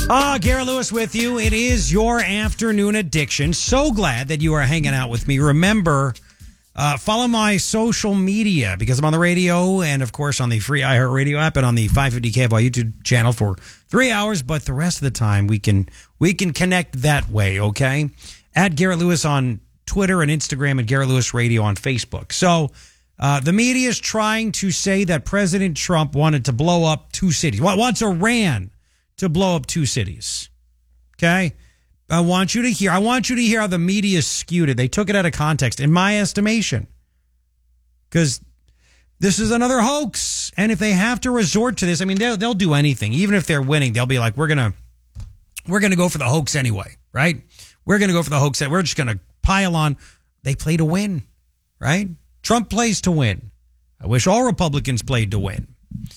Garrett Lewis with you. It is your afternoon addiction. So glad that you are hanging out with me. Remember, follow my social media because I'm on the radio and, of course, on the free iHeartRadio app and on the 550 KFI YouTube channel for 3 hours. But the rest of the time, we can connect that way, okay? At Garrett Lewis on Twitter and Instagram and Garrett Lewis Radio on Facebook. So the media is trying to say that President Trump wanted to blow up two cities. Wants Iran to blow up two cities. Okay? I want you to hear how the media skewed it. They took it out of context, in my estimation. Because this is another hoax. And if they have to resort to this, I mean, they'll do anything. Even if they're winning, they'll be like, we're gonna go for the hoax anyway, right? We're gonna go for the hoax. We're just gonna pile on. They play to win, right? Trump plays to win. I wish all Republicans played to win.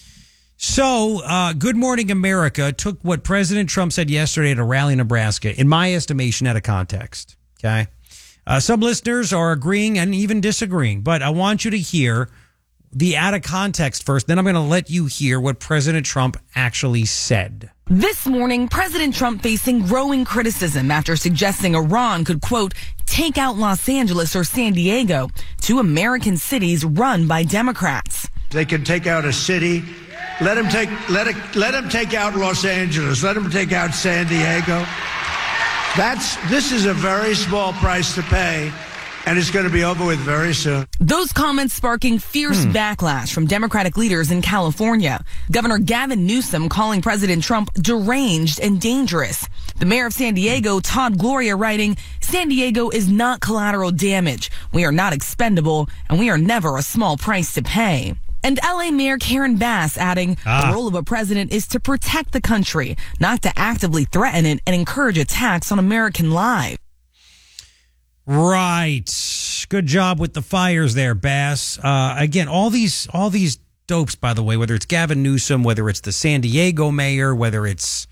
So, Good Morning America took what President Trump said yesterday at a rally in Nebraska, in my estimation, out of context. Okay? Some listeners are agreeing and even disagreeing, but I want you to hear the out of context first. Then I'm going to let you hear what President Trump actually said. This morning, President Trump facing growing criticism after suggesting Iran could, quote, take out Los Angeles or San Diego, two American cities run by Democrats. They can take out a city. Let him take out Los Angeles. Let him take out San Diego. This is a very small price to pay, and it's going to be over with very soon. Those comments sparking fierce backlash from Democratic leaders in California. Governor Gavin Newsom calling President Trump deranged and dangerous. The mayor of San Diego, Todd Gloria, writing, San Diego is not collateral damage. We are not expendable, and we are never a small price to pay. And LA Mayor Karen Bass adding, the role of a president is to protect the country, not to actively threaten it and encourage attacks on American lives. Right. Good job with the fires there, Bass. Again, all these dopes, by the way, whether it's Gavin Newsom, whether it's the San Diego mayor, whether it's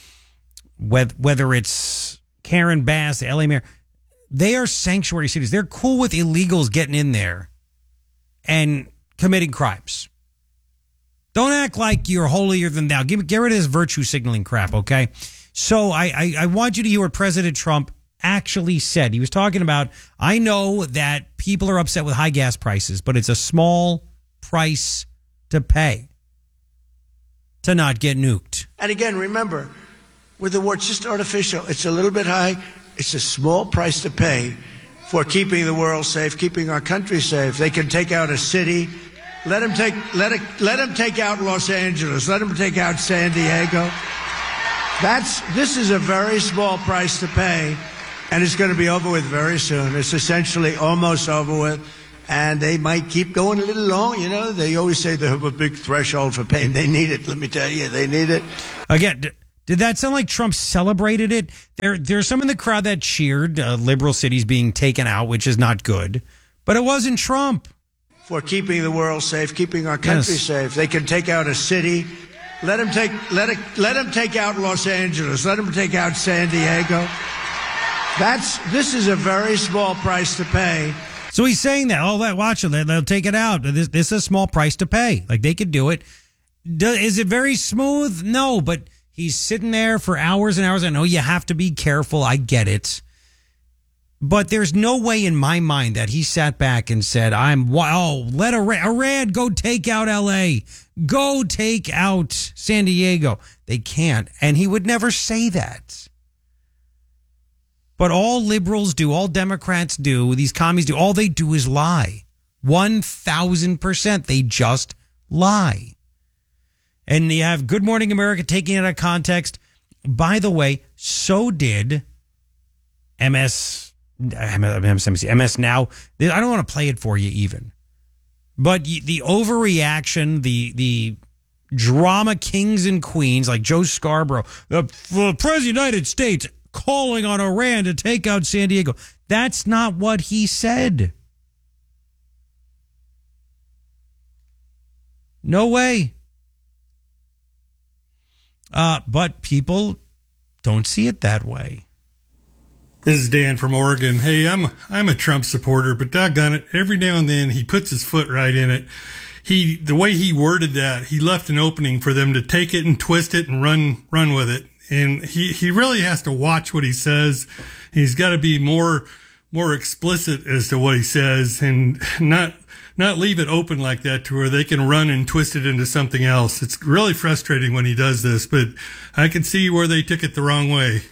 Karen Bass, the LA mayor, they are sanctuary cities. They're cool with illegals getting in there and committing crimes. Don't act like you're holier than thou. Get rid of this virtue signaling crap, okay? So I want you to hear what President Trump actually said. He was talking about, I know that people are upset with high gas prices, but it's a small price to pay to not get nuked. And again, remember, with the war, it's just artificial. It's a little bit high. It's a small price to pay for keeping the world safe, keeping our country safe. They can take out a city. Let him take out Los Angeles. Let him take out San Diego. This is a very small price to pay, and it's going to be over with very soon. It's essentially almost over with, and they might keep going a little long. You know, they always say they have a big threshold for pain. They need it. Let me tell you, they need it. Again, did that sound like Trump celebrated it? There's some in the crowd that cheered liberal cities being taken out, which is not good, but it wasn't Trump. For keeping the world safe, keeping our country safe. They can take out a city. Let him take out Los Angeles. Let him take out San Diego. This is a very small price to pay. So he's saying that, watch it, they'll take it out. This is a small price to pay. Like, they could do it. Is it very smooth? No, but he's sitting there for hours and hours. I know you have to be careful. I get it. But there's no way in my mind that he sat back and said, let Iran go take out L.A., go take out San Diego. They can't. And he would never say that. But all liberals do, all Democrats do, these commies do, all they do is lie. 1,000%. They just lie. And you have Good Morning America taking it out of context. By the way, so did MSNBC, MS Now. I don't want to play it for you even. But the overreaction, the drama kings and queens like Joe Scarborough, the President of the United States calling on Iran to take out San Diego. That's not what he said. No way. But people don't see it that way. This is Dan from Oregon. Hey, I'm a Trump supporter, but doggone it, every now and then he puts his foot right in it. The way he worded that, he left an opening for them to take it and twist it and run with it. and he really has to watch what he says. He's got to be more explicit as to what he says, and not leave it open like that to where they can run and twist it into something else. It's really frustrating when he does this, but I can see where they took it the wrong way.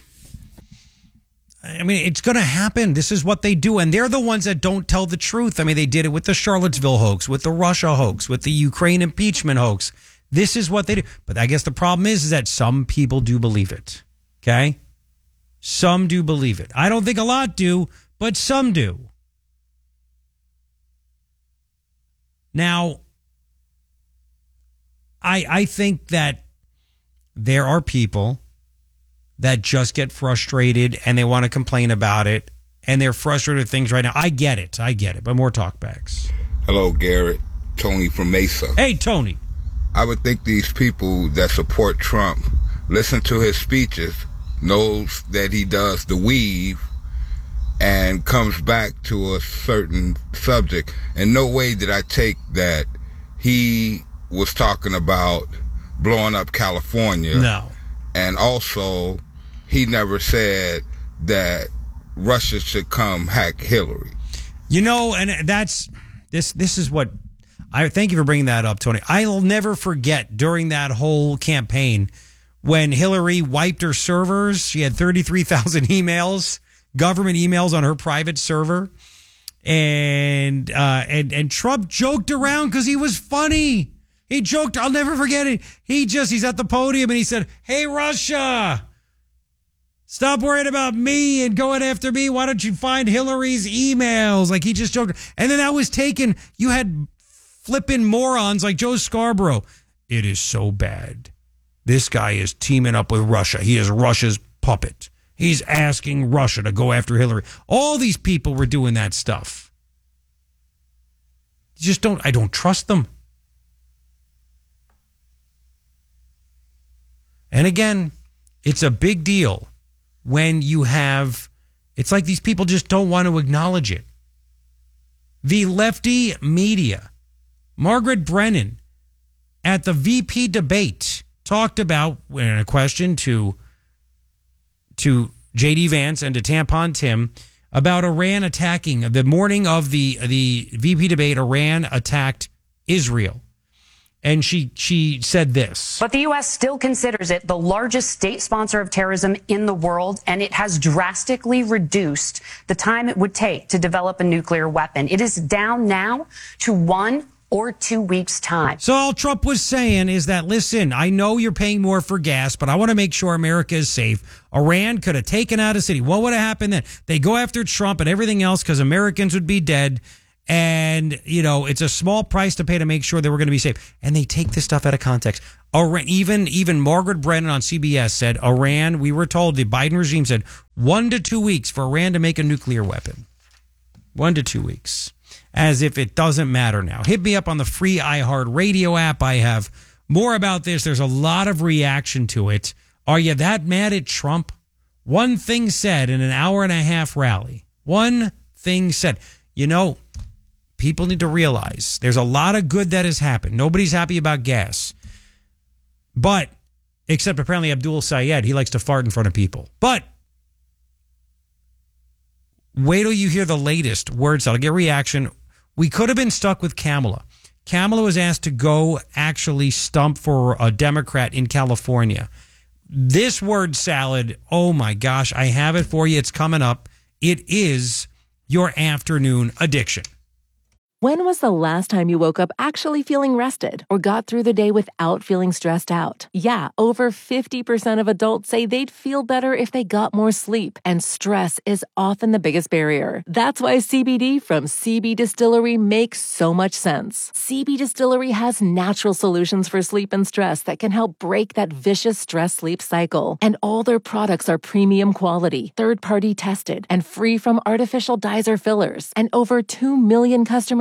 I mean, it's going to happen. This is what they do. And they're the ones that don't tell the truth. I mean, they did it with the Charlottesville hoax, with the Russia hoax, with the Ukraine impeachment hoax. This is what they do. But I guess the problem is that some people do believe it. Okay? Some do believe it. I don't think a lot do, but some do. Now, I think that there are people that just get frustrated and they want to complain about it, and they're frustrated with things right now. I get it. But more talkbacks. Hello, Garrett. Tony from Mesa. Hey, Tony. I would think these people that support Trump listen to his speeches, knows that he does the weave, and comes back to a certain subject. In no way did I take that he was talking about blowing up California. No. And also, he never said that Russia should come hack Hillary. You know, and that's this is what I thank you for bringing that up, Tony. I'll never forget during that whole campaign when Hillary wiped her servers. She had 33,000 emails, government emails on her private server. And Trump joked around because he was funny. He joked. I'll never forget it. He's at the podium and he said, "Hey, Russia, stop worrying about me and going after me. Why don't you find Hillary's emails?" Like, he just joked. And then that was taken. You had flipping morons like Joe Scarborough. It is so bad. This guy is teaming up with Russia. He is Russia's puppet. He's asking Russia to go after Hillary. All these people were doing that stuff. I don't trust them. And again, it's a big deal when you have, it's like these people just don't want to acknowledge it. The lefty media, Margaret Brennan at the VP debate talked about, in a question to J.D. Vance and to Tampon Tim, about Iran attacking, the morning of the VP debate, Iran attacked Israel. And she said this. But the U.S. still considers it the largest state sponsor of terrorism in the world, and it has drastically reduced the time it would take to develop a nuclear weapon. It is down now to 1 or 2 weeks' time. So all Trump was saying is that, listen, I know you're paying more for gas, but I want to make sure America is safe. Iran could have taken out a city. What would have happened then? They go after Trump and everything else because Americans would be dead. And, you know, it's a small price to pay to make sure that we're going to be safe. And they take this stuff out of context. Even Margaret Brennan on CBS said Iran, we were told, the Biden regime said 1 to 2 weeks for Iran to make a nuclear weapon. 1 to 2 weeks. As if it doesn't matter now. Hit me up on the free iHeartRadio app. I have more about this. There's a lot of reaction to it. Are you that mad at Trump? One thing said in an hour-and-a-half rally. One thing said. You know, people need to realize there's a lot of good that has happened. Nobody's happy about gas. But, except apparently Abdul Sayed, he likes to fart in front of people. But, wait till you hear the latest words. I'll get reaction. We could have been stuck with Kamala. Kamala was asked to go actually stump for a Democrat in California. This word salad, oh my gosh, I have it for you. It's coming up. It is your afternoon addiction. When was the last time you woke up actually feeling rested or got through the day without feeling stressed out? Yeah, over 50% of adults say they'd feel better if they got more sleep, and stress is often the biggest barrier. That's why CBD from CB Distillery makes so much sense. CB Distillery has natural solutions for sleep and stress that can help break that vicious stress-sleep cycle. And all their products are premium quality, third-party tested, and free from artificial dyes or fillers. And over 2 million customers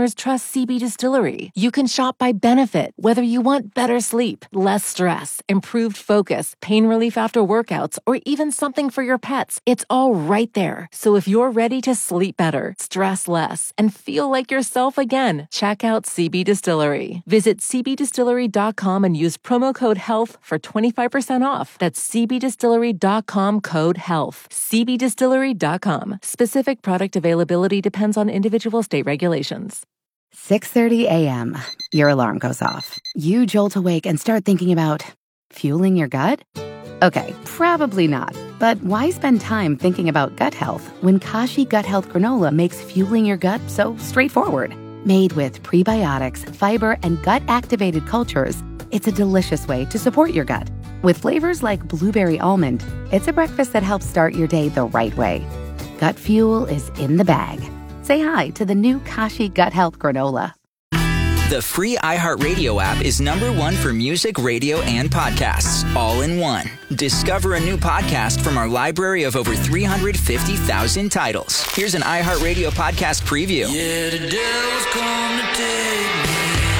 customers trust CB Distillery. You can shop by benefit, whether you want better sleep, less stress, improved focus, pain relief after workouts, or even something for your pets. It's all right there. So if you're ready to sleep better, stress less, and feel like yourself again, check out CB Distillery. Visit cbdistillery.com and use promo code HEALTH for 25% off. That's cbdistillery.com, code HEALTH. cbdistillery.com. Specific product availability depends on individual state regulations. 6:30 a.m. Your alarm goes off. You jolt awake and start thinking about fueling your gut? Okay, probably not. But why spend time thinking about gut health when Kashi Gut Health Granola makes fueling your gut so straightforward? Made with prebiotics, fiber, and gut-activated cultures, it's a delicious way to support your gut. With flavors like blueberry almond, it's a breakfast that helps start your day the right way. Gut fuel is in the bag. Say hi to the new Kashi Gut Health Granola. The free iHeartRadio app is #1 for music, radio, and podcasts, all in one. Discover a new podcast from our library of over 350,000 titles. Here's an iHeartRadio podcast preview. Yeah, the devil's come to take me.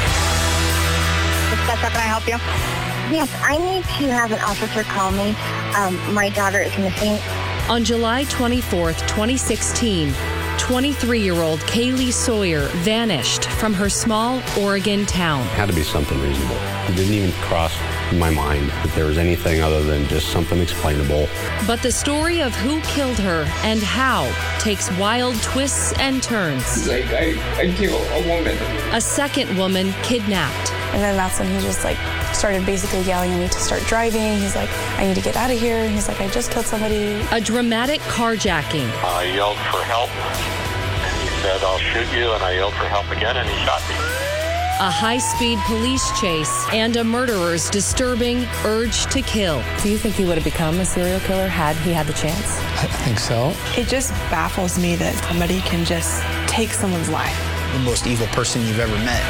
Can I help you? Yes, I need to have an officer call me. My daughter is missing. On July 24th, 2016, 23-year-old Kaylee Sawyer vanished from her small Oregon town. It had to be something reasonable. It didn't even cross my mind that there was anything other than just something explainable. But the story of who killed her and how takes wild twists and turns. Like, I killed a woman. A second woman kidnapped. And then that's when he just started basically yelling at me to start driving. He's like, I need to get out of here. And he's like, I just killed somebody. A dramatic carjacking. I yelled for help, and he said, I'll shoot you, and I yelled for help again, and he shot me. A high-speed police chase and a murderer's disturbing urge to kill. Do you think he would have become a serial killer had he had the chance? I think so. It just baffles me that somebody can just take someone's life. The most evil person you've ever met.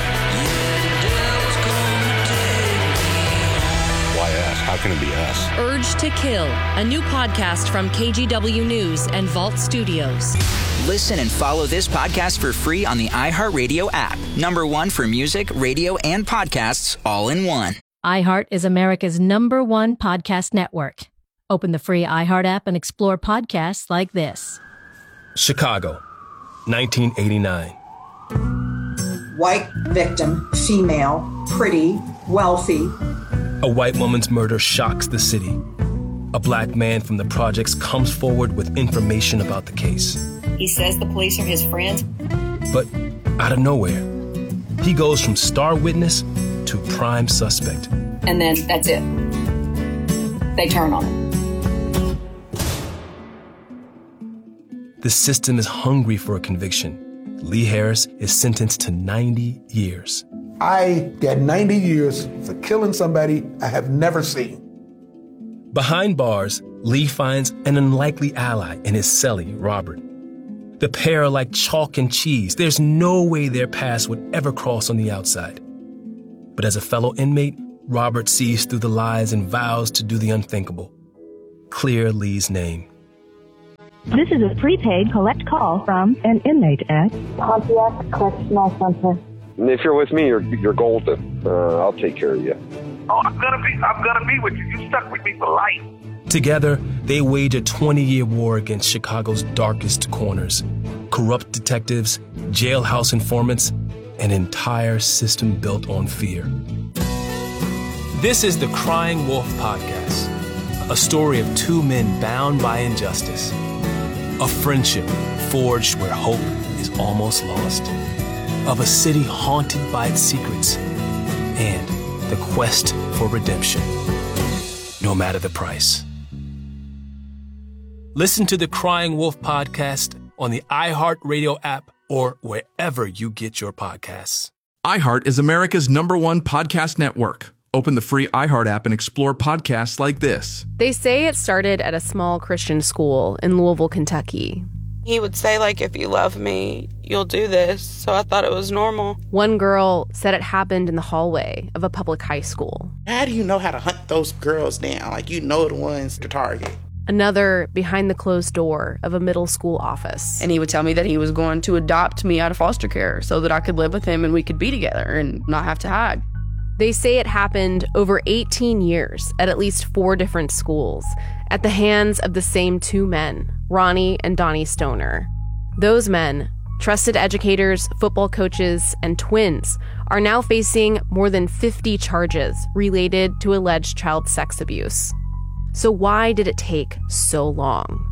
Why us? How can it be us? Urge to Kill, a new podcast from KGW News and Vault Studios. Listen and follow this podcast for free on the iHeartRadio app. #1 for music, radio, and podcasts, all in one. iHeart is America's #1 podcast network. Open the free iHeart app and explore podcasts like this. Chicago, 1989. White victim, female, pretty, wealthy. A white woman's murder shocks the city. A black man from the projects comes forward with information about the case. He says the police are his friends. But out of nowhere, he goes from star witness to prime suspect. And then that's it. They turn on him. The system is hungry for a conviction. Lee Harris is sentenced to 90 years. I got 90 years for killing somebody I have never seen. Behind bars, Lee finds an unlikely ally in his cellie, Robert. The pair are like chalk and cheese. There's no way their paths would ever cross on the outside. But as a fellow inmate, Robert sees through the lies and vows to do the unthinkable. Clear Lee's name. This is a prepaid collect call from an inmate at Pontiac Correctional Center. If you're with me, you're golden. I'll take care of you. Oh, I'm gonna be with you. You stuck with me for life. Together, they wage a 20-year war against Chicago's darkest corners. Corrupt detectives, jailhouse informants, an entire system built on fear. This is the Crying Wolf Podcast, a story of two men bound by injustice. A friendship forged where hope is almost lost. Of a city haunted by its secrets. And the quest for redemption, no matter the price. Listen to the Crying Wolf Podcast on the iHeartRadio app or wherever you get your podcasts. iHeart is America's #1 podcast network. Open the free iHeart app and explore podcasts like this. They say it started at a small Christian school in Louisville, Kentucky. He would say, if you love me, you'll do this. So I thought it was normal. One girl said it happened in the hallway of a public high school. How do you know how to hunt those girls down? You know the ones to target. another behind the closed door of a middle school office. And he would tell me that he was going to adopt me out of foster care so that I could live with him and we could be together and not have to hide. They say it happened over 18 years at least 4 different schools at the hands of the same 2 men, Ronnie and Donnie Stoner. Those men, trusted educators, football coaches, and twins, are now facing more than 50 charges related to alleged child sex abuse. So why did it take so long?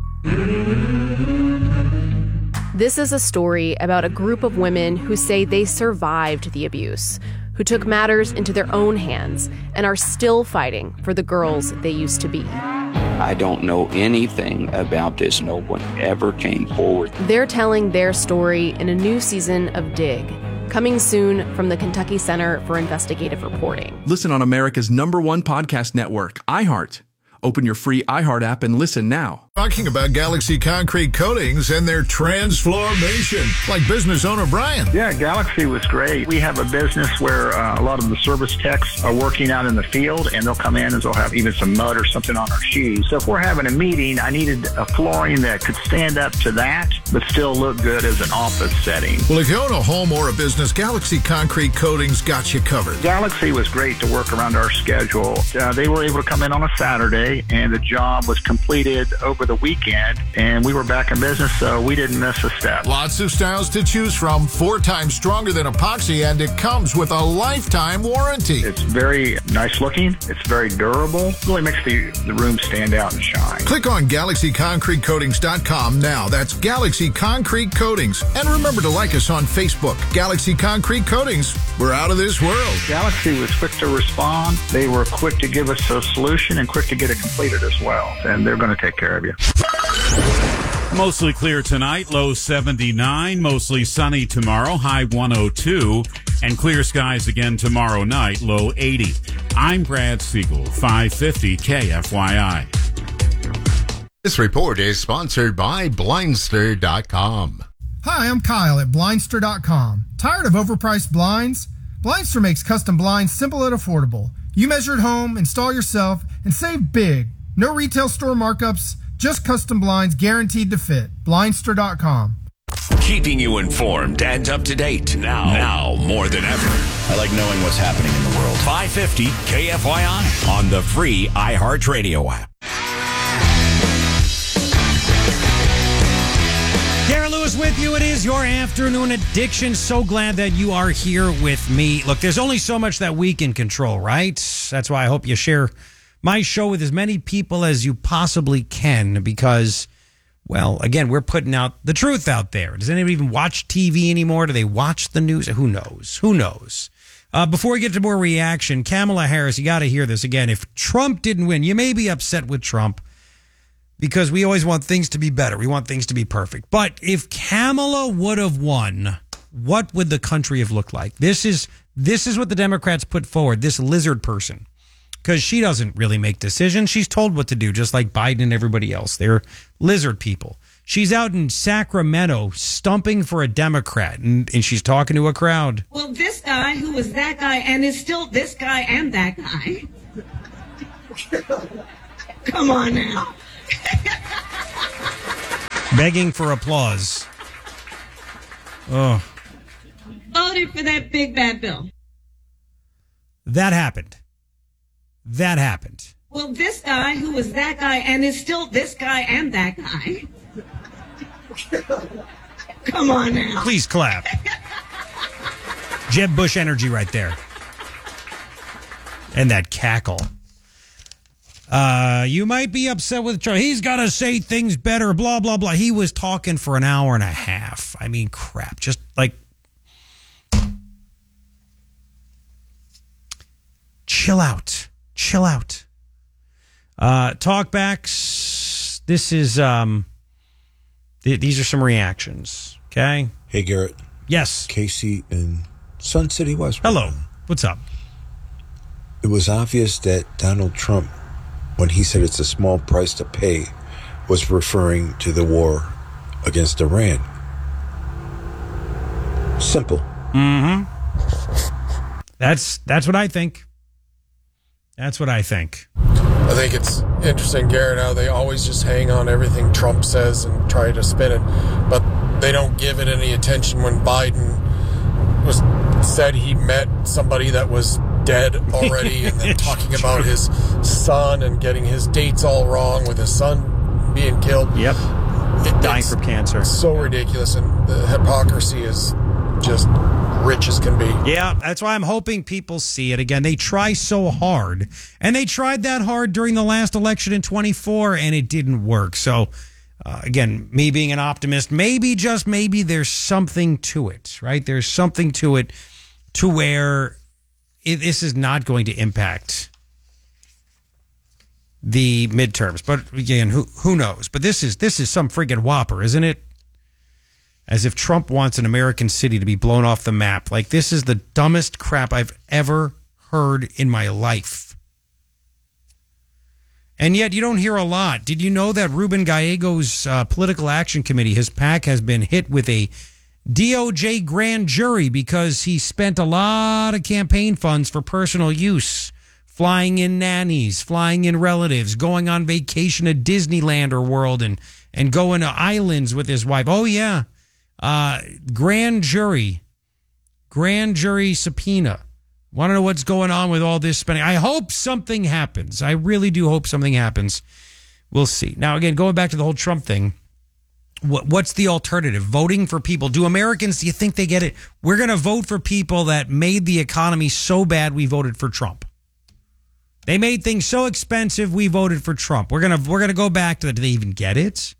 This is a story about a group of women who say they survived the abuse, who took matters into their own hands and are still fighting for the girls they used to be. I don't know anything about this. No one ever came forward. They're telling their story in a new season of Dig, coming soon from the Kentucky Center for Investigative Reporting. Listen on America's #1 podcast network, iHeart. Open your free iHeart app and listen now. Talking about Galaxy Concrete Coatings and their transformation, like business owner Brian. Yeah, Galaxy was great. We have a business where a lot of the service techs are working out in the field, and they'll come in and they'll have even some mud or something on our shoes. So if we're having a meeting, I needed a flooring that could stand up to that, but still look good as an office setting. Well, if you own a home or a business, Galaxy Concrete Coatings got you covered. Galaxy was great to work around our schedule. They were able to come in on a Saturday, and the job was completed over the weekend, and we were back in business, so we didn't miss a step. Lots of styles to choose from, 4 times stronger than epoxy, and it comes with a lifetime warranty. It's very nice looking. It's very durable. It really makes the room stand out and shine. Click on GalaxyConcreteCoatings.com now. That's Galaxy Concrete Coatings. And remember to like us on Facebook. Galaxy Concrete Coatings. We're out of this world. Galaxy was quick to respond. They were quick to give us a solution and quick to get it completed as well. And they're going to take care of you. Mostly clear tonight, low 79. Mostly sunny tomorrow, high 102. And clear skies again tomorrow night, low 80. I'm Brad Siegel, 550 KFYI. This report is sponsored by Blindster.com. Hi, I'm Kyle at Blindster.com. Tired of overpriced blinds? Blindster makes custom blinds simple and affordable. You measure at home, install yourself, and save big. No retail store markups, just custom blinds guaranteed to fit. Blindster.com. Keeping you informed and up to date now more than ever. I like knowing what's happening in the world. 550 KFYI on the free iHeartRadio app. Darren Lewis with you. It is your afternoon addiction. So glad that you are here with me. Look, there's only so much that we can control, right? That's why I hope you share my show with as many people as you possibly can because, well, again, we're putting out the truth out there. Does anybody even watch TV anymore? Do they watch the news? Who knows? Who knows? Before we get to more reaction, Kamala Harris, you got to hear this again. If Trump didn't win, you may be upset with Trump because we always want things to be better. We want things to be perfect. But if Kamala would have won, what would the country have looked like? This is what the Democrats put forward, this lizard person. Because she doesn't really make decisions. She's told what to do, just like Biden and everybody else. They're lizard people. She's out in Sacramento stumping for a Democrat, and she's talking to a crowd. Well, this guy who was that guy and is still this guy and that guy. Come on now. Begging for applause. Oh. Voted for that big bad bill. That happened. That happened. Well, this guy who was that guy and is still this guy and that guy. Come on now. Please clap. Jeb Bush energy right there. And that cackle. You might be upset with Trump. He's got to say things better, blah, blah, blah. He was talking for an hour and a half. I mean, crap. Just like, chill out. Chill out. Talkbacks. This is, these are some reactions. Okay. Hey, Garrett. Yes. Casey in Sun City, West Virginia. Hello. What's up? It was obvious that Donald Trump, when he said it's a small price to pay, was referring to the war against Iran. Simple. Mm-hmm. That's what I think. That's what I think. I think it's interesting, Garrett, how they always just hang on everything Trump says and try to spin it, but they don't give it any attention when Biden said he met somebody that was dead already and then talking about his son and getting his dates all wrong with his son being killed. Yep. Dying from cancer. So ridiculous, and the hypocrisy is just rich as can be. Yeah, that's why I'm hoping people see it. Again, they try so hard, and they tried that hard during the last election in 24, and it didn't work. So, again, me being an optimist, maybe, just maybe, there's something to it, right? There's something to it to where this is not going to impact the midterms. But again, who knows? But this is some friggin' whopper, isn't it? As if Trump wants an American city to be blown off the map. Like, this is the dumbest crap I've ever heard in my life. And yet you don't hear a lot. Did you know that Ruben Gallego's Political Action Committee, his PAC, has been hit with a DOJ grand jury because he spent a lot of campaign funds for personal use, flying in nannies, flying in relatives, going on vacation at Disneyland or World, and going to islands with his wife. Oh, yeah. Grand jury subpoena. Want to know what's going on with all this spending? I hope something happens. I really do hope something happens. We'll see. Now, again, going back to the whole Trump thing, what's the alternative? Voting for people. Do Americans, do you think they get it? We're going to vote for people that made the economy so bad we voted for Trump. They made things so expensive we voted for Trump. We're gonna go back to that. Do they even get it?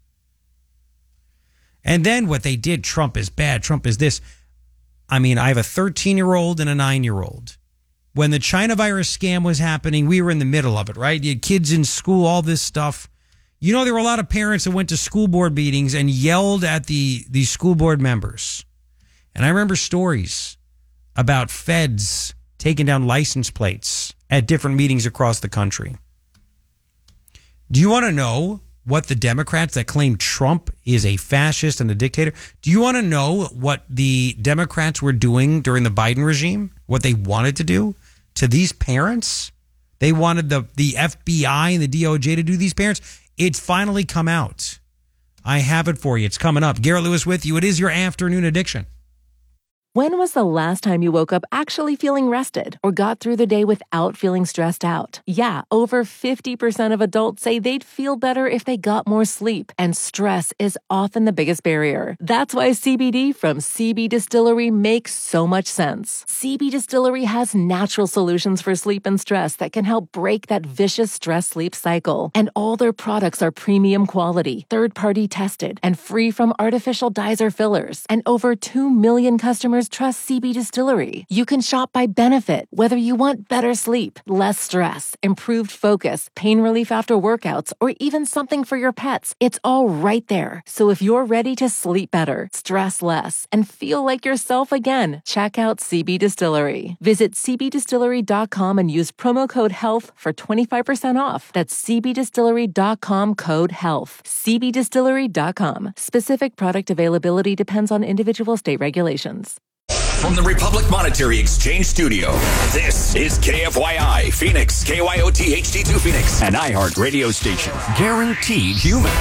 And then what they did, Trump is bad, Trump is this. I mean, I have a 13-year-old and a 9-year-old. When the China virus scam was happening, we were in the middle of it, right? You had kids in school, all this stuff. You know, there were a lot of parents that went to school board meetings and yelled at the school board members. And I remember stories about feds taking down license plates at different meetings across the country. Do you want to know what the Democrats that claim Trump is a fascist and a dictator, do you want to know what the Democrats were doing during the Biden regime? What they wanted to do to these parents? They wanted the FBI and the DOJ to do these parents. It's finally come out. I have it for you. It's coming up. Garrett Lewis with you. It is your afternoon addiction. When was the last time you woke up actually feeling rested or got through the day without feeling stressed out? Yeah, over 50% of adults say they'd feel better if they got more sleep, and stress is often the biggest barrier. That's why CBD from CB Distillery makes so much sense. CB Distillery has natural solutions for sleep and stress that can help break that vicious stress-sleep cycle. And all their products are premium quality, third-party tested, and free from artificial dyes or fillers. And over 2 million customers trust CB Distillery. You can shop by benefit, whether you want better sleep, less stress, improved focus, pain relief after workouts, or even something for your pets. It's all right there. So if you're ready to sleep better, stress less, and feel like yourself again, check out CB Distillery. Visit cbdistillery.com and use promo code HEALTH for 25% off. That's cbdistillery.com, code HEALTH. cbdistillery.com. Specific product availability depends on individual state regulations. From the Republic Monetary Exchange Studio, this is KFYI Phoenix, KYOT HD2 Phoenix, an iHeart radio station. Guaranteed human.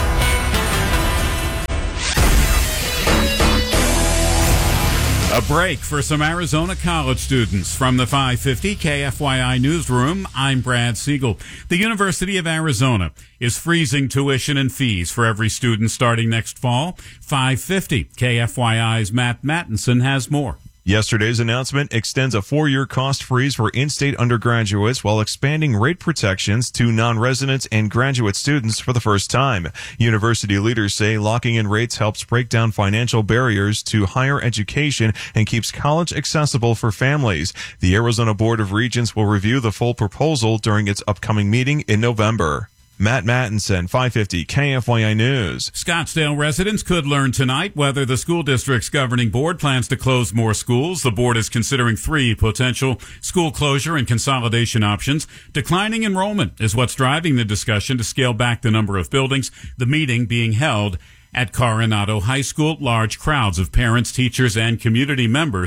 A break for some Arizona college students. From the 550 KFYI newsroom, I'm Brad Siegel. The University of Arizona is freezing tuition and fees for every student starting next fall. 550 KFYI's Matt Mattinson has more. Yesterday's announcement extends a 4-year cost freeze for in-state undergraduates while expanding rate protections to non-residents and graduate students for the first time. University leaders say locking in rates helps break down financial barriers to higher education and keeps college accessible for families. The Arizona Board of Regents will review the full proposal during its upcoming meeting in November. Matt Mattinson, 550 KFYI News. Scottsdale residents could learn tonight whether the school district's governing board plans to close more schools. The board is considering 3 potential school closure and consolidation options. Declining enrollment is what's driving the discussion to scale back the number of buildings. The meeting being held at Coronado High School. Large crowds of parents, teachers, and community members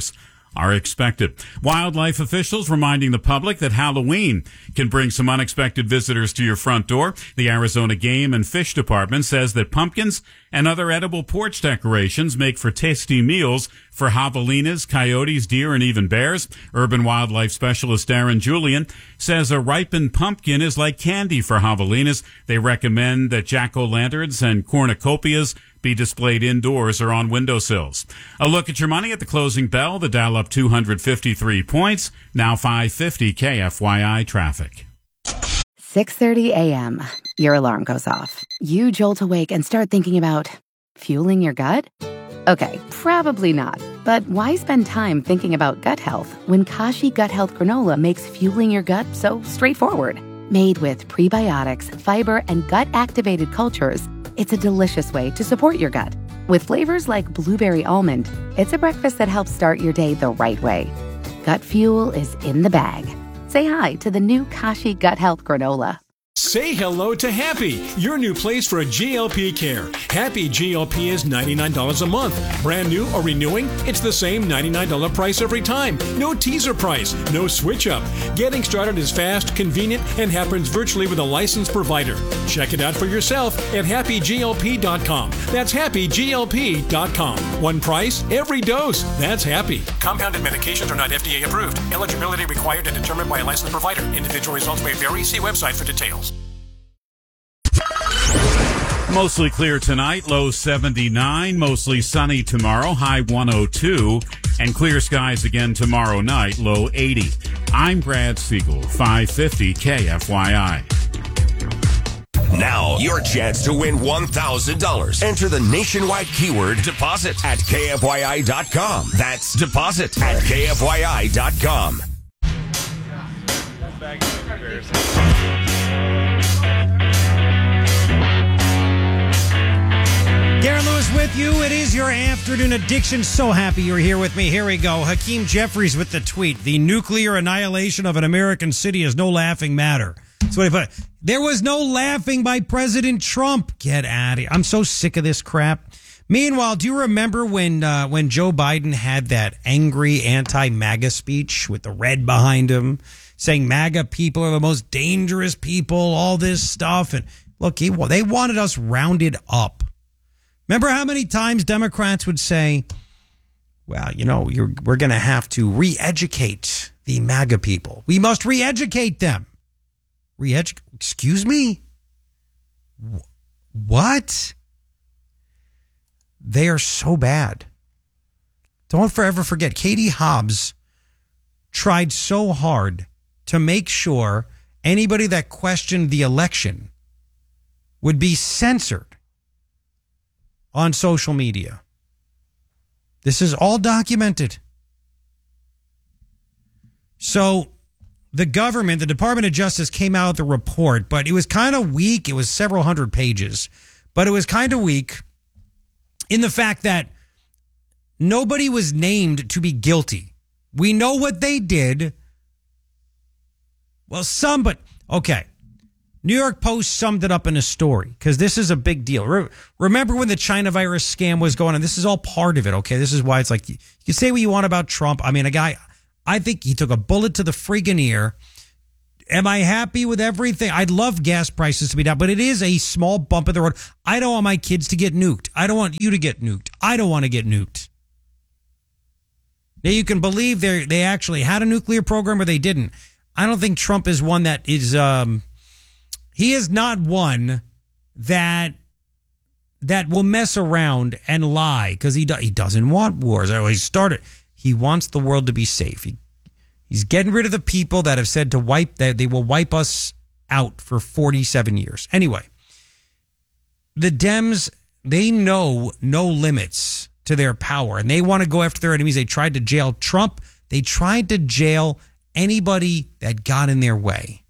are expected. Wildlife officials reminding the public that Halloween can bring some unexpected visitors to your front door. The Arizona Game and Fish Department says that pumpkins and other edible porch decorations make for tasty meals for javelinas, coyotes, deer, and even bears. Urban wildlife specialist Darren Julian says a ripened pumpkin is like candy for javelinas. They recommend that jack-o'-lanterns and cornucopias be displayed indoors or on windowsills. A look at your money at the closing bell. The Dow up 253 points. Now 550 KFYI traffic. 6:30 a.m. Your alarm goes off. You jolt awake and start thinking about fueling your gut? Okay, probably not. But why spend time thinking about gut health when Kashi Gut Health Granola makes fueling your gut so straightforward? Made with prebiotics, fiber, and gut-activated cultures, it's a delicious way to support your gut. With flavors like blueberry almond, it's a breakfast that helps start your day the right way. Gut fuel is in the bag. Say hi to the new Kashi Gut Health Granola. Say hello to Happy, your new place for a GLP care. Happy GLP is $99 a month. Brand new or renewing? It's the same $99 price every time. No teaser price, no switch up. Getting started is fast, convenient, and happens virtually with a licensed provider. Check it out for yourself at happyglp.com. That's happyglp.com. One price, every dose. That's Happy. Compounded medications are not FDA approved. Eligibility required and determined by a licensed provider. Individual results may vary. See website for details. Mostly clear tonight, low 79, mostly sunny tomorrow, high 102, and clear skies again tomorrow night, low 80. I'm Brad Siegel, 550 KFYI. Now, your chance to win $1,000. Enter the nationwide keyword deposit at KFYI.com. That's deposit at KFYI.com. Darren Lewis with you. It is your afternoon addiction. So happy you're here with me. Here we go. Hakeem Jeffries with the tweet. The nuclear annihilation of an American city is no laughing matter. That's what he put. There was no laughing by President Trump. Get out of here. I'm so sick of this crap. Meanwhile, do you remember when Joe Biden had that angry anti-MAGA speech with the red behind him, saying MAGA people are the most dangerous people, all this stuff? And look, they wanted us rounded up. Remember how many times Democrats would say, well, we're going to have to re-educate the MAGA people. We must re-educate them. Excuse me? What? They are so bad. Don't forever forget, Katie Hobbs tried so hard to make sure anybody that questioned the election would be censored on social media. This is all documented. So the government, the Department of Justice came out with a report, but it was kind of weak. It was several hundred pages, but it was kind of weak in the fact that nobody was named to be guilty. We know what they did. Well, but okay. New York Post summed it up in a story because this is a big deal. Remember when the China virus scam was going on? This is all part of it, okay? This is why it's like, you can say what you want about Trump. I mean, I think he took a bullet to the friggin' ear. Am I happy with everything? I'd love gas prices to be down, but it is a small bump in the road. I don't want my kids to get nuked. I don't want you to get nuked. I don't want to get nuked. Now, you can believe they actually had a nuclear program or they didn't. I don't think Trump is one that is... he is not one that will mess around and lie because he doesn't want wars. He wants the world to be safe. He's getting rid of the people that have said that they will wipe us out for 47 years. Anyway, the Dems, they know no limits to their power, and they want to go after their enemies. They tried to jail Trump. They tried to jail anybody that got in their way.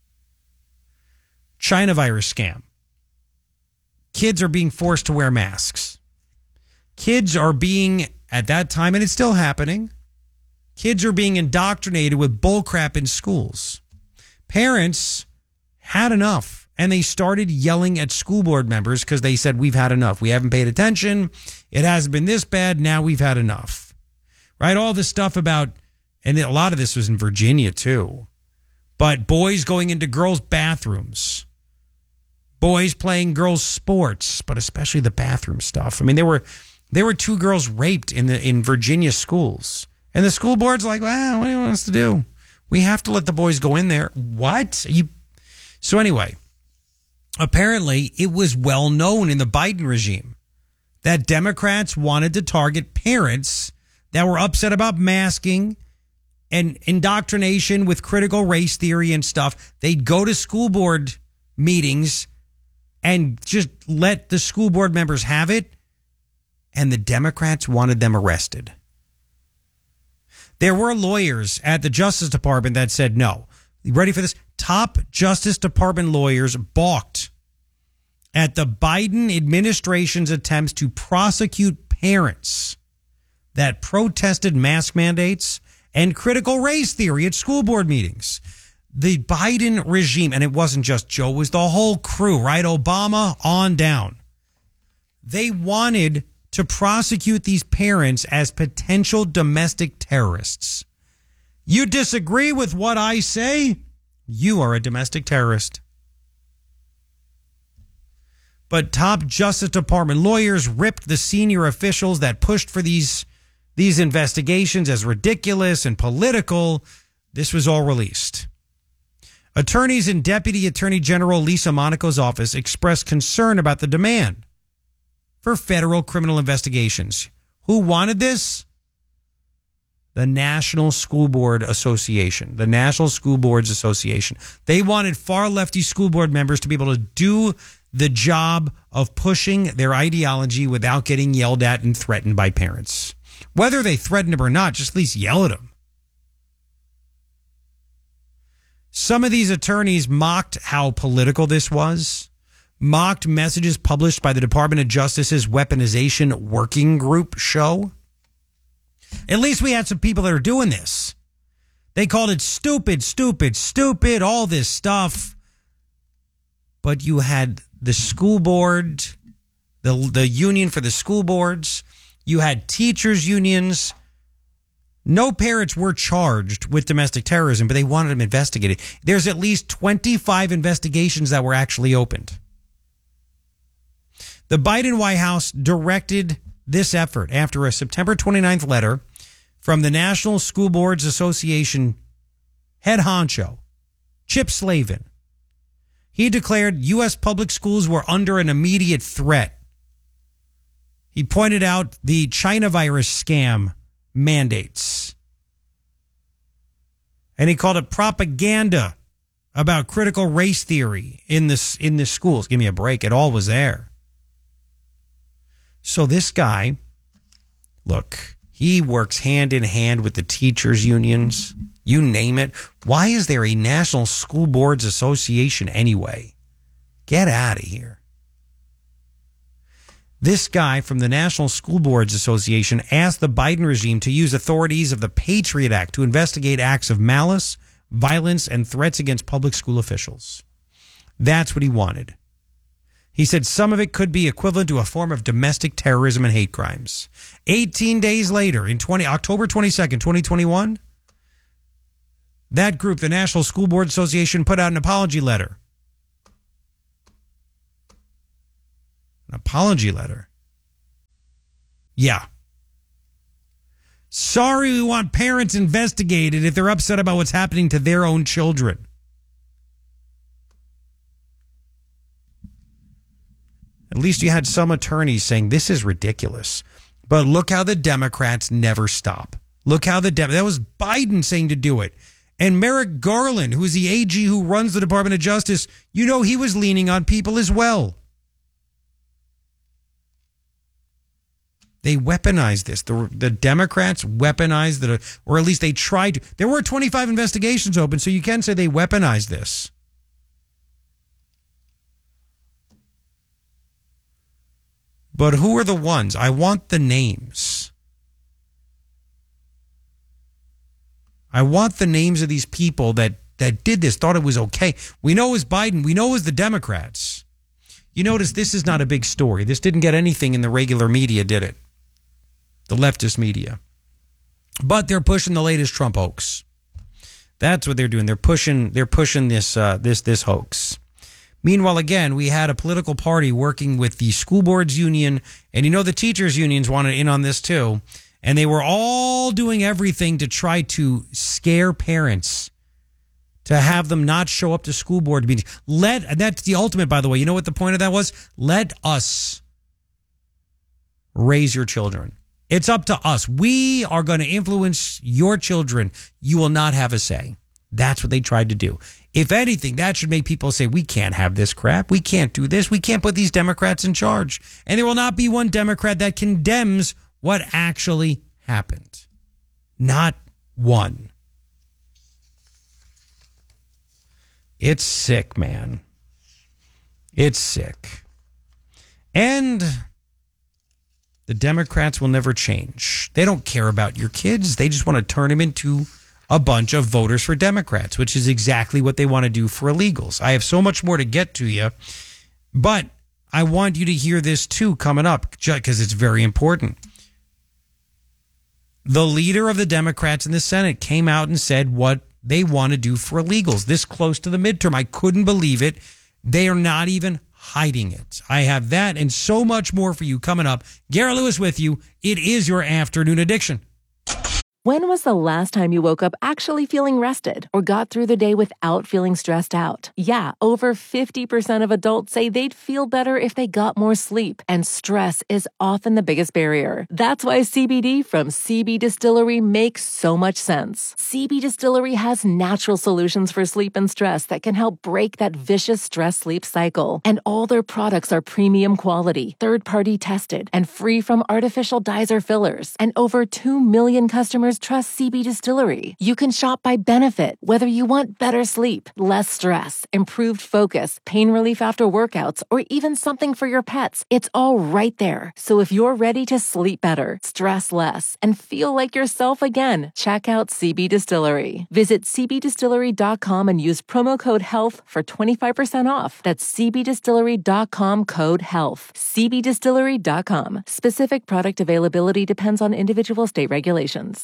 China virus scam. Kids are being forced to wear masks. Kids are being, at that time, and it's still happening, kids are being indoctrinated with bullcrap in schools. Parents had enough, and they started yelling at school board members because they said, we've had enough. We haven't paid attention. It hasn't been this bad. Now we've had enough. right? All this stuff about, and a lot of this was in Virginia too, but boys going into girls' bathrooms, boys playing girls' sports, but especially the bathroom stuff. I mean, there were 2 girls raped in Virginia schools, and the school board's like, well, what do you want us to do? We have to let the boys go in there. What? So anyway, apparently it was well known in the Biden regime that Democrats wanted to target parents that were upset about masking and indoctrination with critical race theory and stuff. They'd go to school board meetings and just let the school board members have it, and the Democrats wanted them arrested. There were lawyers at the Justice Department that said no. You ready for this? Top Justice Department lawyers balked at the Biden administration's attempts to prosecute parents that protested mask mandates and critical race theory at school board meetings. The Biden regime, and it wasn't just Joe, it was the whole crew, right? Obama on down. They wanted to prosecute these parents as potential domestic terrorists. You disagree with what I say? You are a domestic terrorist. But top Justice Department lawyers ripped the senior officials that pushed for these investigations as ridiculous and political. This was all released. Attorneys in Deputy Attorney General Lisa Monaco's office expressed concern about the demand for federal criminal investigations. Who wanted this? The National School Board Association. The National School Boards Association. They wanted far lefty school board members to be able to do the job of pushing their ideology without getting yelled at and threatened by parents. Whether they threaten them or not, just at least yell at them. Some of these attorneys mocked how political this was, mocked messages published by the Department of Justice's Weaponization Working Group show. At least we had some people that are doing this. They called it stupid, stupid, stupid, all this stuff. But you had the school board, the union for the school boards. You had teachers' unions. No parents were charged with domestic terrorism, but they wanted them investigated. There's at least 25 investigations that were actually opened. The Biden White House directed this effort after a September 29th letter from the National School Boards Association head honcho, Chip Slavin. He declared U.S. public schools were under an immediate threat. He pointed out the China virus scam mandates. And he called it propaganda about critical race theory in the schools. Give me a break. It all was there. So this guy, look, he works hand in hand with the teachers' unions. You name it. Why is there a National School Boards Association anyway? Get out of here. This guy from the National School Boards Association asked the Biden regime to use authorities of the Patriot Act to investigate acts of malice, violence, and threats against public school officials. That's what he wanted. He said some of it could be equivalent to a form of domestic terrorism and hate crimes. 18 days later, in October 22nd, 2021, that group, the National School Board Association, put out an apology letter. An apology letter. Yeah. Sorry, we want parents investigated if they're upset about what's happening to their own children. At least you had some attorneys saying this is ridiculous. But look how the Democrats never stop. Look how that was Biden saying to do it. And Merrick Garland, who is the AG who runs the Department of Justice, you know he was leaning on people as well. They weaponized this. The Democrats weaponized it, or at least they tried to. There were 25 investigations open, so you can say they weaponized this. But who are the ones? I want the names. I want the names of these people that did this, thought it was okay. We know it was Biden. We know it was the Democrats. You notice this is not a big story. This didn't get anything in the regular media, did it? The leftist media. But they're pushing the latest Trump hoax. That's what they're doing. They're pushing this hoax. Meanwhile, again, we had a political party working with the school boards union, and the teachers unions wanted in on this too, and they were all doing everything to try to scare parents to have them not show up to school board meetings. That's the ultimate, by the way. You know what the point of that was? Let us raise your children. It's up to us. We are going to influence your children. You will not have a say. That's what they tried to do. If anything, that should make people say, we can't have this crap. We can't do this. We can't put these Democrats in charge. And there will not be one Democrat that condemns what actually happened. Not one. It's sick, man. It's sick. And the Democrats will never change. They don't care about your kids. They just want to turn them into a bunch of voters for Democrats, which is exactly what they want to do for illegals. I have so much more to get to you, but I want you to hear this too coming up because it's very important. The leader of the Democrats in the Senate came out and said what they want to do for illegals this close to the midterm. I couldn't believe it. They are not even hiding it. I have that and so much more for you coming up. Garrett Lewis with you. It is your afternoon addiction. When was the last time you woke up actually feeling rested or got through the day without feeling stressed out? Yeah, over 50% of adults say they'd feel better if they got more sleep, and stress is often the biggest barrier. That's why CBD from CB Distillery makes so much sense. CB Distillery has natural solutions for sleep and stress that can help break that vicious stress-sleep cycle. And all their products are premium quality, third-party tested, and free from artificial dyes or fillers. And over 2 million customers trust CB Distillery. You can shop by benefit, whether you want better sleep, less stress, improved focus, pain relief after workouts, or even something for your pets. It's all right there. So if you're ready to sleep better, stress less, and feel like yourself again, check out CB Distillery. Visit cbdistillery.com and use promo code HEALTH for 25% off. That's cbdistillery.com code HEALTH. cbdistillery.com. Specific product availability depends on individual state regulations.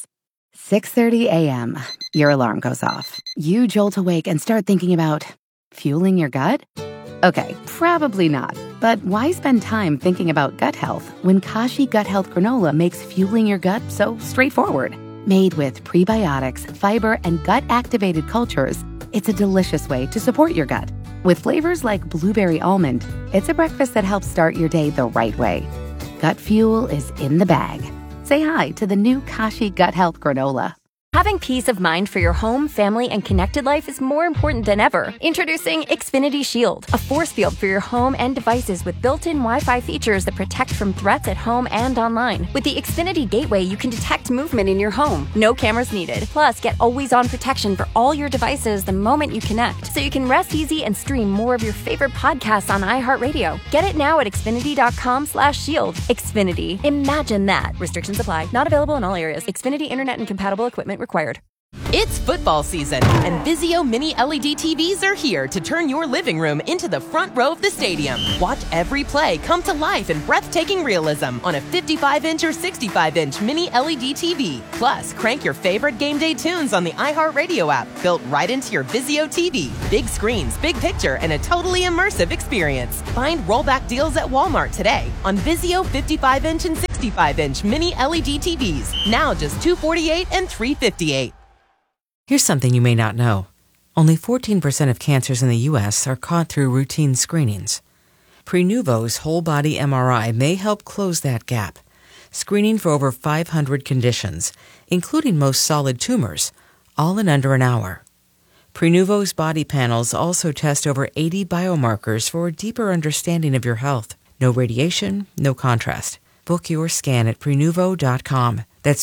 6:30 a.m. Your alarm goes off. You jolt awake and start thinking about fueling your gut? Okay, probably not. But why spend time thinking about gut health when Kashi Gut Health Granola makes fueling your gut so straightforward? Made with prebiotics, fiber, and gut-activated cultures, it's a delicious way to support your gut. With flavors like blueberry almond, it's a breakfast that helps start your day the right way. Gut fuel is in the bag. Say hi to the new Kashi Gut Health Granola. Having peace of mind for your home, family, and connected life is more important than ever. Introducing Xfinity Shield, a force field for your home and devices with built-in Wi-Fi features that protect from threats at home and online. With the Xfinity Gateway, you can detect movement in your home. No cameras needed. Plus, get always-on protection for all your devices the moment you connect, so you can rest easy and stream more of your favorite podcasts on iHeartRadio. Get it now at Xfinity.com/shield. Xfinity. Imagine that. Restrictions apply. Not available in all areas. Xfinity Internet and compatible equipment required. It's football season, and Vizio Mini LED TVs are here to turn your living room into the front row of the stadium. Watch every play come to life in breathtaking realism on a 55-inch or 65-inch Mini LED TV. Plus, crank your favorite game day tunes on the iHeartRadio app, built right into your Vizio TV. Big screens, big picture, and a totally immersive experience. Find rollback deals at Walmart today on Vizio 55-inch and 65-inch Mini LED TVs. Now just $248 and $358. Here's something you may not know. Only 14% of cancers in the U.S. are caught through routine screenings. Prenuvo's whole-body MRI may help close that gap, screening for over 500 conditions, including most solid tumors, all in under an hour. Prenuvo's body panels also test over 80 biomarkers for a deeper understanding of your health. No radiation, no contrast. Book your scan at Prenuvo.com. That's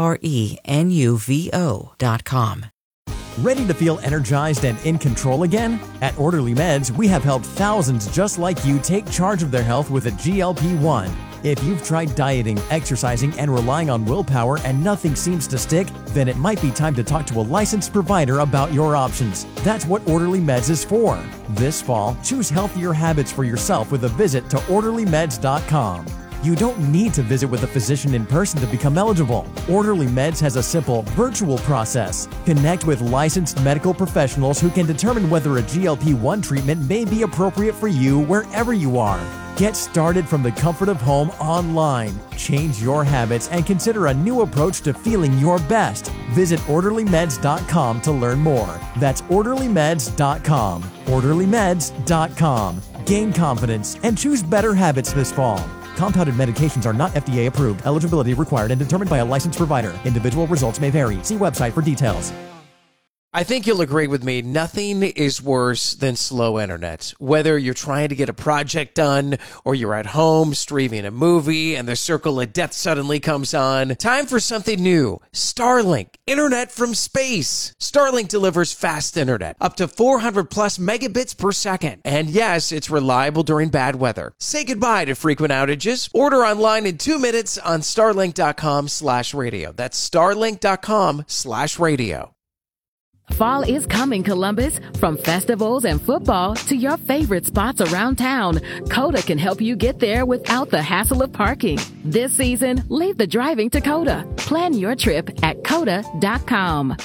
Prenuvo.com. Ready to feel energized and in control again? At Orderly Meds, we have helped thousands just like you take charge of their health with a GLP-1. If you've tried dieting, exercising, and relying on willpower and nothing seems to stick, then it might be time to talk to a licensed provider about your options. That's what Orderly Meds is for. This fall, choose healthier habits for yourself with a visit to OrderlyMeds.com. You don't need to visit with a physician in person to become eligible. Orderly Meds has a simple virtual process. Connect with licensed medical professionals who can determine whether a GLP-1 treatment may be appropriate for you wherever you are. Get started from the comfort of home online. Change your habits and consider a new approach to feeling your best. Visit OrderlyMeds.com to learn more. That's OrderlyMeds.com. OrderlyMeds.com. Gain confidence and choose better habits this fall. Compounded medications are not FDA approved. Eligibility required and determined by a licensed provider. Individual results may vary. See website for details. I think you'll agree with me. Nothing is worse than slow internet. Whether you're trying to get a project done or you're at home streaming a movie and the circle of death suddenly comes on. Time for something new. Starlink. Internet from space. Starlink delivers fast internet. Up to 400 plus megabits per second. And yes, it's reliable during bad weather. Say goodbye to frequent outages. Order online in 2 minutes on starlink.com/radio. That's starlink.com/radio. Fall is coming, Columbus. From festivals and football to your favorite spots around town, Coda can help you get there without the hassle of parking. This season, leave the driving to Coda. Plan your trip at Coda.com.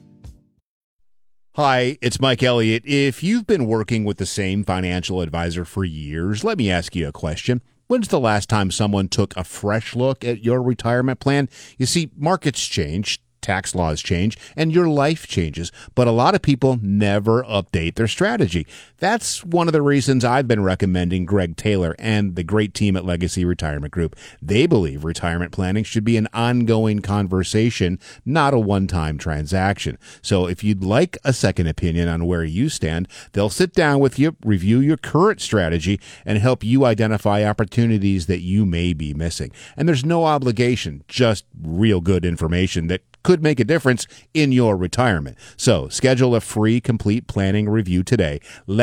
Hi, it's Mike Elliott. If you've been working with the same financial advisor for years, let me ask you a question. When's the last time someone took a fresh look at your retirement plan? You see, markets change. Tax laws change, and your life changes, but a lot of people never update their strategy. That's one of the reasons I've been recommending Greg Taylor and the great team at Legacy Retirement Group. They believe retirement planning should be an ongoing conversation, not a one-time transaction. So if you'd like a second opinion on where you stand, they'll sit down with you, review your current strategy, and help you identify opportunities that you may be missing. And there's no obligation, just real good information that could make a difference in your retirement. So schedule a free complete planning review today.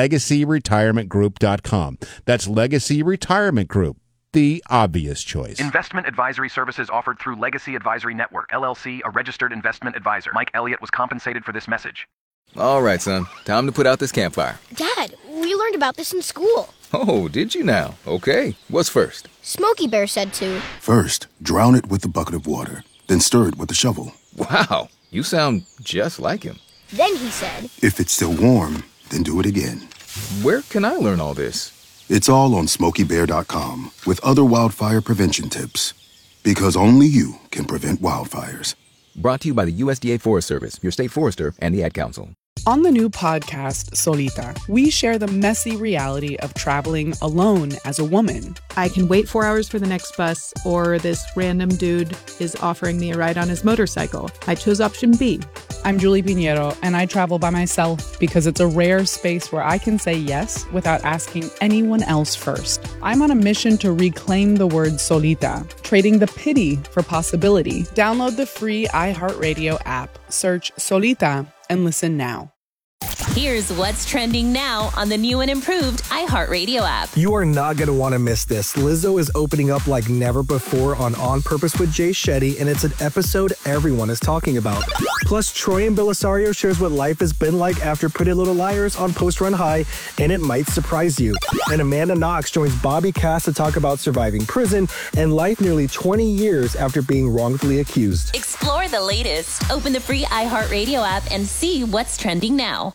LegacyRetirementGroup.com. That's Legacy Retirement Group, the obvious choice. Investment advisory services offered through Legacy Advisory Network, LLC, a registered investment advisor. Mike Elliott was compensated for this message. All right, son. Time to put out this campfire. Dad, we learned about this in school. Oh, did you now? Okay. What's first? Smokey Bear said to. First, drown it with a bucket of water. Then stir it with a shovel. Wow, you sound just like him. Then he said, if it's still warm, then do it again. Where can I learn all this? It's all on SmokeyBear.com with other wildfire prevention tips. Because only you can prevent wildfires. Brought to you by the USDA Forest Service, your state forester, and the Ad Council. On the new podcast, Solita, we share the messy reality of traveling alone as a woman. I can wait 4 hours for the next bus, or this random dude is offering me a ride on his motorcycle. I chose option B. I'm Julie Pinheiro, and I travel by myself because it's a rare space where I can say yes without asking anyone else first. I'm on a mission to reclaim the word solita, trading the pity for possibility. Download the free iHeartRadio app, search Solita, and listen now. Here's what's trending now on the new and improved iHeartRadio app. You are not going to want to miss this. Lizzo is opening up like never before on Purpose with Jay Shetty, and it's an episode everyone is talking about. Plus, Troy and Belisario shares what life has been like after Pretty Little Liars on Post Run High, and it might surprise you. And Amanda Knox joins Bobby Cass to talk about surviving prison and life nearly 20 years after being wrongfully accused. Explore the latest. Open the free iHeartRadio app and see what's trending now.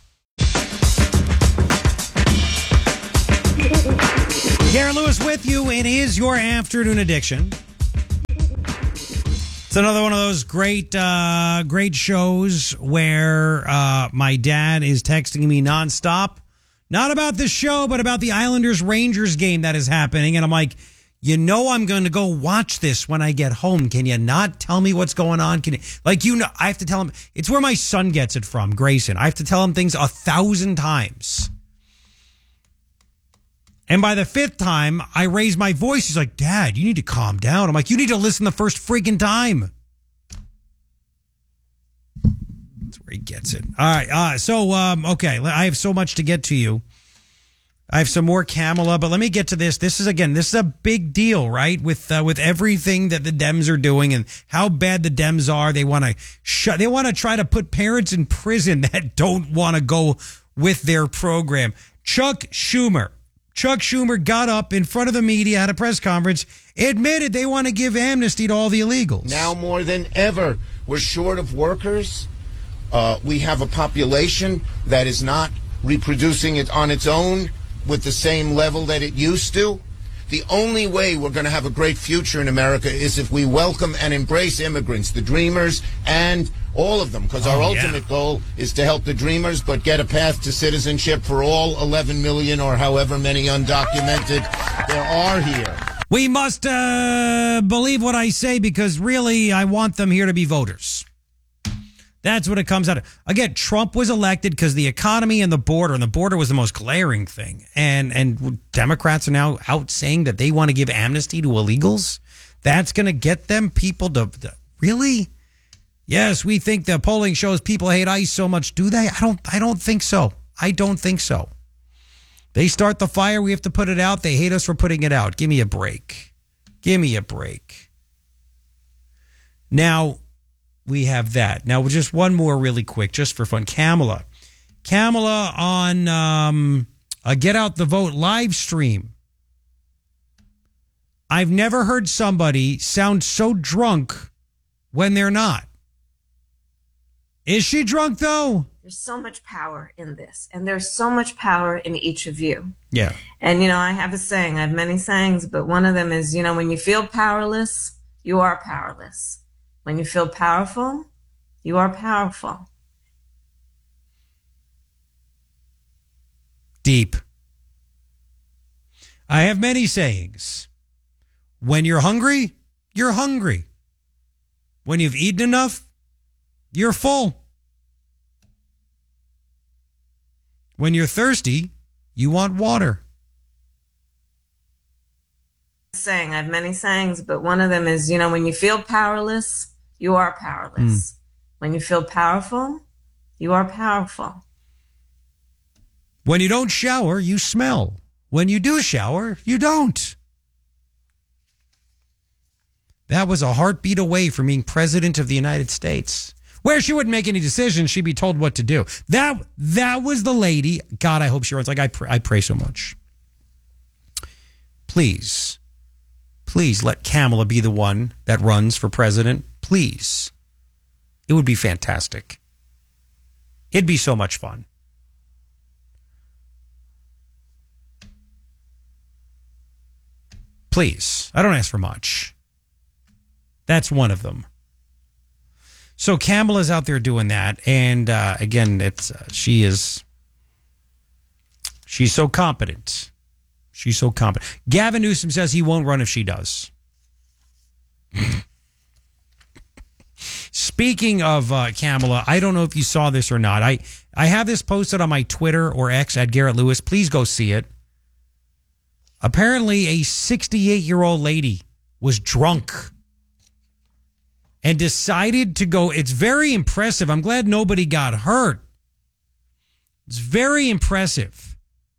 Garrett Lewis with you. It is your afternoon addiction. It's another one of those great shows where my dad is texting me nonstop, not about this show, but about the Islanders-Rangers game that is happening. And I'm like, I'm going to go watch this when I get home. Can you not tell me what's going on? I have to tell him. It's where my son gets it from, Grayson. I have to tell him things 1,000 times. And by the 5th time, I raise my voice. He's like, Dad, you need to calm down. I'm like, you need to listen the first freaking time. That's where he gets it. All right. Okay. I have so much to get to you. I have some more Kamala, but let me get to this. This is a big deal, right? With everything that the Dems are doing and how bad the Dems are. They want to try to put parents in prison that don't want to go with their program. Chuck Schumer Chuck Schumer got up in front of the media at a press conference, admitted they want to give amnesty to all the illegals. Now more than ever, we're short of workers. We have a population that is not reproducing it on its own with the same level that it used to. The only way we're going to have a great future in America is if we welcome and embrace immigrants, the dreamers, and all of them, because our ultimate goal is to help the dreamers, but get a path to citizenship for all 11 million or however many undocumented there are here. We must believe what I say, because really I want them here to be voters. That's what it comes out of. Again, Trump was elected because the economy and the border was the most glaring thing. And Democrats are now out saying that they want to give amnesty to illegals. That's going to get them people to really? Yes, we think the polling shows people hate ICE so much. Do they? I don't think so. I don't think so. They start the fire, we have to put it out. They hate us for putting it out. Give me a break. Give me a break. Now, we have that. Now, just one more really quick, just for fun. Kamala on a Get Out the Vote live stream. I've never heard somebody sound so drunk when they're not. Is she drunk, though? There's so much power in this, and there's so much power in each of you. Yeah. And, I have a saying. I have many sayings, but one of them is, when you feel powerless, you are powerless. When you feel powerful, you are powerful. Deep. I have many sayings. When you're hungry, you're hungry. When you've eaten enough, you're full. When you're thirsty, you want water. Saying, I have many sayings, but one of them is, when you feel powerless, you are powerless. When you feel powerful, you are powerful. When you don't shower, you smell. When you do shower, you don't. That was a heartbeat away from being president of the United States, where she wouldn't make any decisions. She'd be told what to do. That was the lady. God, I hope she runs. Like, I pray so much. Please let Kamala be the one that runs for president. Please. It would be fantastic. It'd be so much fun. Please. I don't ask for much. That's one of them. So Kamala's out there doing that. And again, she's so competent. She's so competent. Gavin Newsom says he won't run if she does. Speaking of Kamala, I don't know if you saw this or not. I have this posted on my Twitter or X at Garrett Lewis. Please go see it. Apparently, a 68-year-old lady was drunk and decided to go. It's very impressive. I'm glad nobody got hurt. It's very impressive.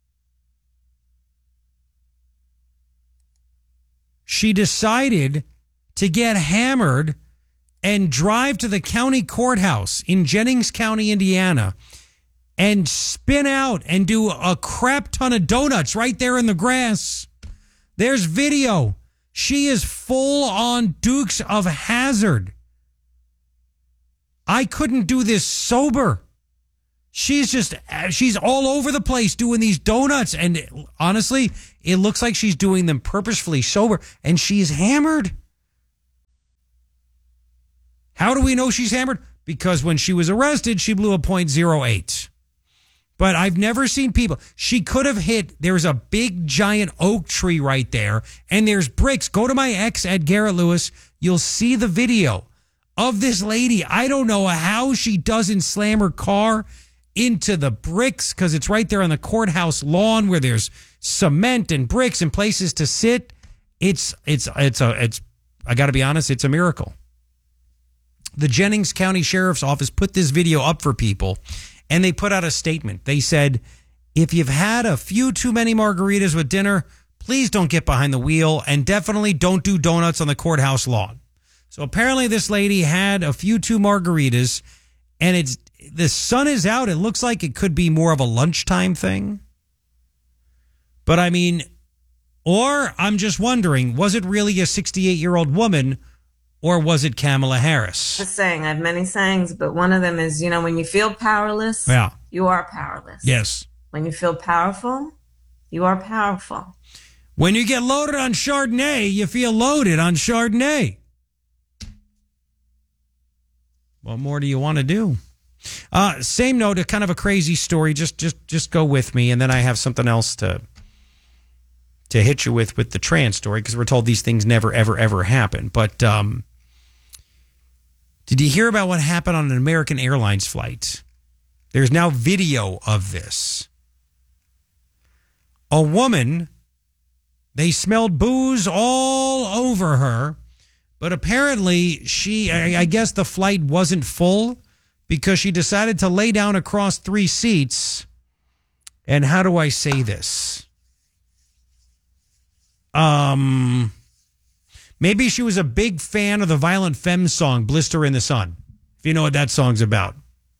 She decided to get hammered and drive to the county courthouse in Jennings County, Indiana, and spin out and do a crap ton of donuts right there in the grass. There's video. She is full on Dukes of Hazzard. I couldn't do this sober. She's all over the place doing these donuts. And honestly, it looks like she's doing them purposefully sober. And she's hammered. How do we know she's hammered? Because when she was arrested, she blew a .08. But I've never seen people. She could have hit. There's a big giant oak tree right there. And there's bricks. Go to my ex at Garrett Lewis. You'll see the video of this lady. I don't know how she doesn't slam her car into the bricks, because it's right there on the courthouse lawn where there's cement and bricks and places to sit. It's I got to be honest, it's a miracle. The Jennings County Sheriff's Office put this video up for people, and they put out a statement. They said, if you've had a few too many margaritas with dinner, please don't get behind the wheel, and definitely don't do donuts on the courthouse lawn. So apparently this lady had a few too margaritas, and the sun is out. It looks like it could be more of a lunchtime thing. But I mean, or I'm just wondering, was it really a 68-year-old woman or was it Kamala Harris? Just saying, I have many sayings, but one of them is, when you feel powerless, you are powerless. Yes. When you feel powerful, you are powerful. When you get loaded on Chardonnay, you feel loaded on Chardonnay. What more do you want to do? Same note, kind of a crazy story. Just go with me, and then I have something else to hit you with the trans story, because we're told these things never, ever, ever happen. But did you hear about what happened on an American Airlines flight? There's now video of this. A woman, they smelled booze all over her, but apparently I guess the flight wasn't full because she decided to lay down across 3 seats. And how do I say this? Maybe she was a big fan of the Violent Femmes song, Blister in the Sun, if you know what that song's about.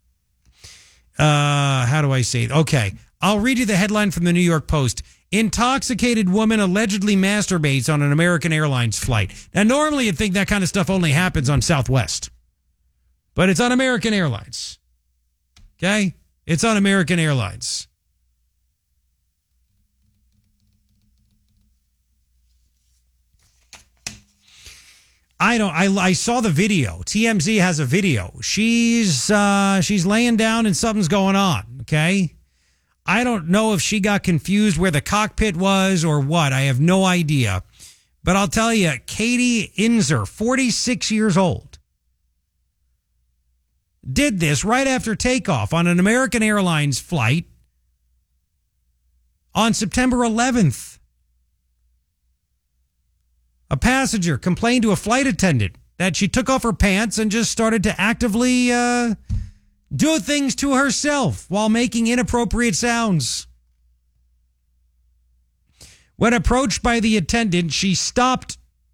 How do I say it? Okay, I'll read you the headline from the New York Post. Intoxicated woman allegedly masturbates on an American Airlines flight. Now, normally you'd think that kind of stuff only happens on Southwest, but it's on American Airlines. Okay? It's on American Airlines. I saw the video. TMZ has a video. She's laying down and something's going on, okay? I don't know if she got confused where the cockpit was or what. I have no idea. But I'll tell you, Katie Inzer, 46 years old, did this right after takeoff on an American Airlines flight on September 11th. A passenger complained to a flight attendant that she took off her pants and just started to actively do things to herself while making inappropriate sounds. When approached by the attendant, she stopped.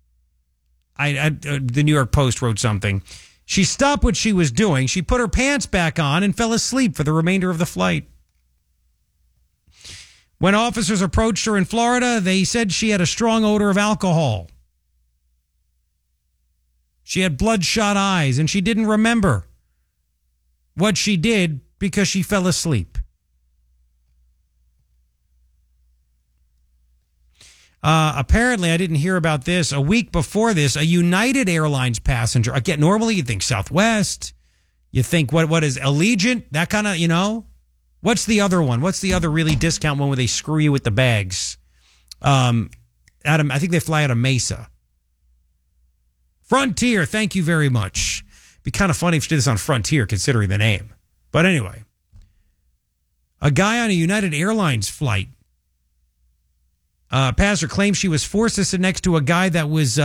The New York Post wrote something. She stopped what she was doing. She put her pants back on and fell asleep for the remainder of the flight. When officers approached her in Florida, they said she had a strong odor of alcohol. She had bloodshot eyes, and she didn't remember what she did because she fell asleep. Apparently, I didn't hear about this. A week before this, a United Airlines passenger, again, normally you think Southwest, you think, what is Allegiant? That kind of, What's the other one? What's the other really discount one where they screw you with the bags? I think they fly out of Mesa. Frontier, thank you very much. Be kind of funny if she did this on Frontier, considering the name. But anyway, a guy on a United Airlines flight, passenger claims she was forced to sit next to a guy that was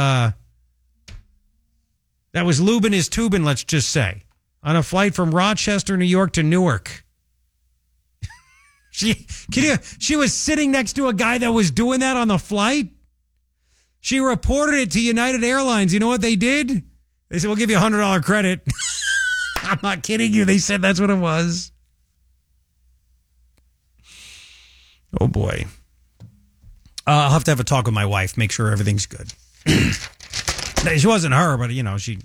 lubing his tubing, let's just say, on a flight from Rochester, New York to Newark. She was sitting next to a guy that was doing that on the flight. She reported it to United Airlines. You know what they did? They said, we'll give you a $100 credit. I'm not kidding you. They said that's what it was. Oh, boy. I'll have to have a talk with my wife, make sure everything's good. She wasn't her, but, she...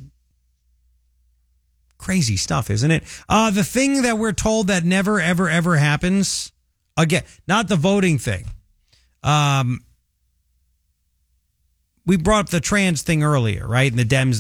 Crazy stuff, isn't it? The thing that we're told that never, ever, ever happens, again, not the voting thing. We brought up the trans thing earlier, right? And the Dems